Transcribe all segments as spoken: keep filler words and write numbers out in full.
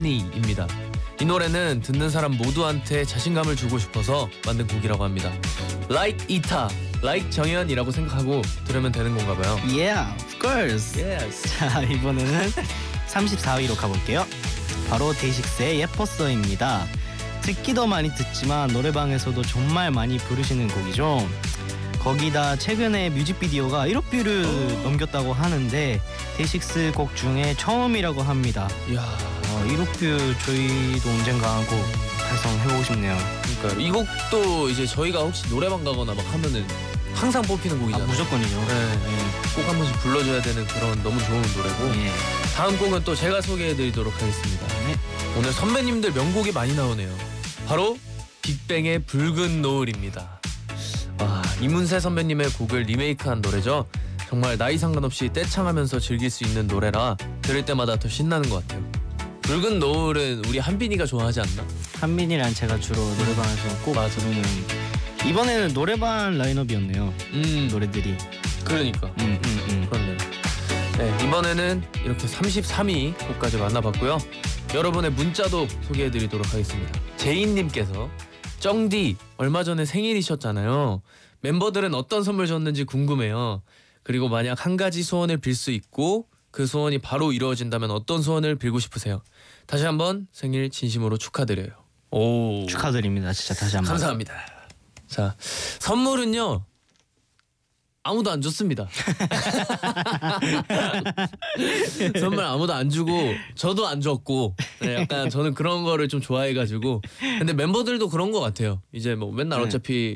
니입니다. 이 노래는 듣는 사람 모두한테 자신감을 주고 싶어서 만든 곡이라고 합니다. Like 이타, like 정현이라고 생각하고 들으면 되는 건가 봐요. Yeah, of course. Yes. 자, 이번에는 삼십사 위로 가볼게요. 바로 데이식스의 예뻤어입니다. 듣기도 많이 듣지만 노래방에서도 정말 많이 부르시는 곡이죠. 거기다 최근에 뮤직비디오가 일억 뷰를 어. 넘겼다고 하는데 데이식스 곡 중에 처음이라고 합니다. 이야, 어, 일억 뷰 저희도 언젠가 하고 달성해보고 싶네요. 그러니까 이 곡도 이제 저희가 혹시 노래방 가거나 막 하면은 항상 뽑히는 곡이잖아요. 아, 무조건이죠. 네, 네. 꼭 한 번씩 불러줘야 되는 그런 너무 좋은 노래고. 예. 다음 곡은 또 제가 소개해드리도록 하겠습니다. 네. 오늘 선배님들 명곡이 많이 나오네요. 바로 빅뱅의 붉은 노을입니다. 와, 이문세 선배님의 곡을 리메이크한 노래죠. 정말 나이 상관없이 떼창하면서 즐길 수 있는 노래라 들을 때마다 더 신나는 것 같아요. 붉은 노을은 우리 한빈이가 좋아하지 않나? 한민이랑 제가 주로 노래방에서 꼭 부르는. 이번에는 노래방 라인업이었네요. 음, 노래들이. 그러니까. 음, 음, 음. 그렇네요. 네, 이번에는 이렇게 삼십삼 위 곡까지 만나봤고요. 여러분의 문자도 소개해드리도록 하겠습니다. 제인님께서 쩡디 얼마 전에 생일이셨잖아요. 멤버들은 어떤 선물 줬는지 궁금해요. 그리고 만약 한 가지 소원을 빌 수 있고 그 소원이 바로 이루어진다면 어떤 소원을 빌고 싶으세요? 다시 한번 생일 진심으로 축하드려요. 오, 축하드립니다. 진짜 다시 한번. 감사합니다. 자, 선물은요 아무도 안 줬습니다. 선물 아무도 안 주고 저도 안 줬고, 네, 약간 저는 그런 거를 좀 좋아해가지고. 근데 멤버들도 그런 것 같아요. 이제 뭐 맨날 네. 어차피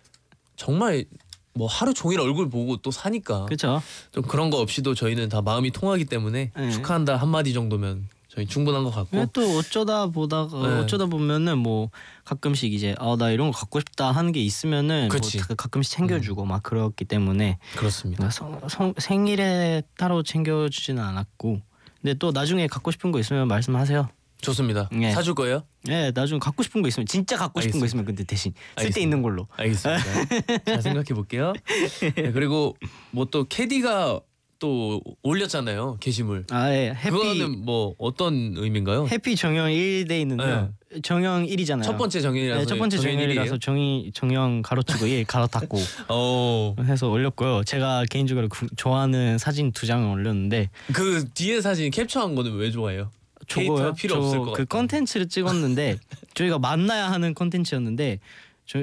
정말 뭐 하루 종일 얼굴 보고 또 사니까 그렇죠. 좀 그런 거 없이도 저희는 다 마음이 통하기 때문에 네. 축하한다 한마디 정도면 저희 충분한 것 같고. 근데 또 어쩌다 보다가 네. 어쩌다 보면은 뭐 가끔씩 이제 아 나 이런 거 갖고 싶다 하는 게 있으면은 뭐 그치. 가끔씩 챙겨주고 막 그렇기 때문에 그렇습니다. 성, 성, 생일에 따로 챙겨주지는 않았고. 근데 또 나중에 갖고 싶은 거 있으면 말씀하세요. 좋습니다. 네. 사줄 거예요? 네, 나중에 갖고 싶은 거 있으면 진짜 갖고 싶은 알겠습니다. 거 있으면 근데 대신 쓸데 알겠습니다. 있는 걸로. 알겠습니다. 잘 생각해 볼게요. 네, 그리고 뭐 또 캐디가 또 올렸잖아요, 게시물. 아, 예. 해피 그거는 뭐 어떤 의미인가요? 해피 정형 일 돼 있는데요. 정형 일이잖아요. 첫 번째 정일이라서. 네, 첫 번째 정형이라서 정이 정형 가로치고 일 갈아탔고 어. 해서 올렸고요. 제가 개인적으로 구, 좋아하는 사진 두 장을 올렸는데 그 뒤에 사진 캡처한 거는 왜 좋아해요? 저거요? 데이터 필요 없을 것 그 같아요. 컨텐츠를 찍었는데 저희가 만나야 하는 컨텐츠였는데 저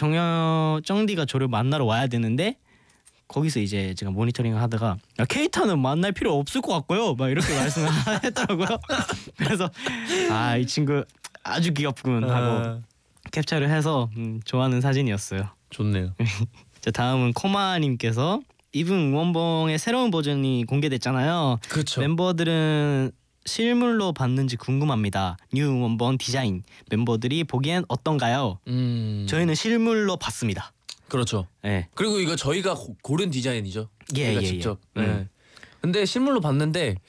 정형 쩡디가 저를 만나러 와야 되는데 거기서 이제 제가 모니터링을 하다가 야, 케이타는 만날 필요 없을 것 같고요 막 이렇게 말씀을 했더라고요. 그래서 아, 이 친구 아주 귀엽군 하고 아, 캡처를 해서 음, 좋아하는 사진이었어요. 좋네요. 자, 다음은 코마님께서 이분 응원봉의 새로운 버전이 공개됐잖아요. 그렇죠. 멤버들은 실물로 봤는지 궁금합니다. 뉴 응원봉 디자인 멤버들이 보기엔 어떤가요? 음. 저희는 실물로 봤습니다. 그렇죠. 네. 그리고 이거 저희가 고, 고른 디자인이죠. 예, 저희가 예, 직접. 예. 네. 음. 근데 실물로 봤는데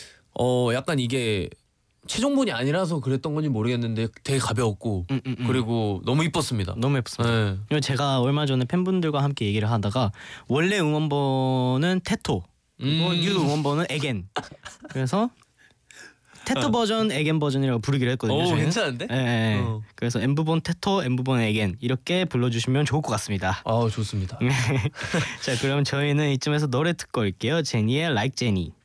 어 약간 이게 최종본이 아니라서 그랬던 건지 모르겠는데 되게 가벼웠고 음, 음, 음. 그리고 너무 이뻤습니다. 너무 예쁘습니다. 네. 그리고 제가 얼마 전에 팬분들과 함께 얘기를 하다가 원래 응원봉은 테토 그리고 음. 뉴 응원봉은 에겐. 그래서 테토 버전, 에겐 버전이라고 부르기로 했거든요. 오, 저희는. 괜찮은데? 예, 예. 어. 그래서 엠부본 테토, 엠부본 에겐 이렇게 불러주시면 좋을 것 같습니다. 아, 좋습니다. 자, 그럼 저희는 이쯤에서 노래 듣고 올게요. 제니의 Like 제니.